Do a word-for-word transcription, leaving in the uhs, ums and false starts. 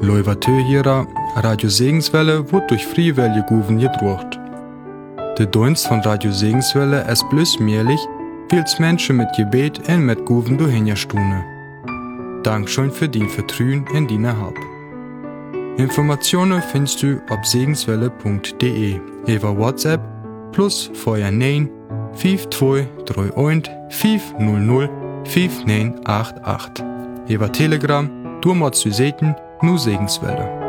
Leuvatö hierer, Radio Segenswelle wird durch Friewelle Guven gedruckt. Der Dienst von Radio Segenswelle ist bloß möglich, weil's Menschen mit Gebet und mit Guven durchhingerstune. Dankeschön für dein Vertrauen in deine Hab. Informationen findest du auf segenswelle punkt de, über WhatsApp plus Feuer neun fünf zwei drei eins fünf null null fünf neun acht acht. Über Telegram, du machst du Seiten, nur Segenswelle.